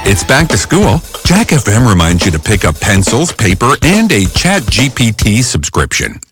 It's back to school. Jack FM reminds you to pick up pencils, paper, and a ChatGPT subscription.